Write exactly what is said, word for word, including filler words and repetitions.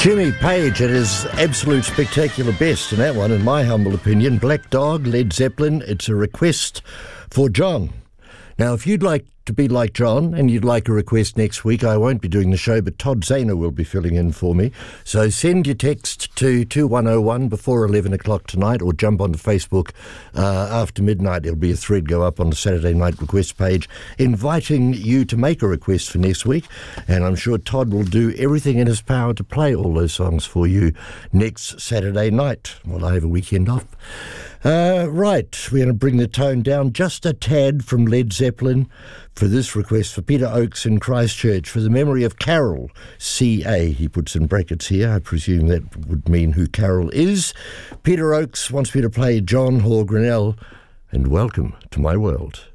Jimmy Page at his absolute spectacular best in that one, in my humble opinion. Black Dog, Led Zeppelin. It's a request for John. Now, if you'd like to be like John and you'd like a request next week, I won't be doing the show, but Todd Zahner will be filling in for me. So send your text to two one oh one before eleven o'clock tonight, or jump onto Facebook uh, after midnight. There'll be a thread go up on the Saturday night request page inviting you to make a request for next week. And I'm sure Todd will do everything in his power to play all those songs for you next Saturday night while I have a weekend off. Uh, right, we're going to bring the tone down just a tad from Led Zeppelin for this request for Peter Oakes in Christchurch for the memory of Carol, C A. He puts in brackets here. I presume that would mean who Carol is. Peter Oakes wants me to play John Hall Grinnell, and welcome to my world.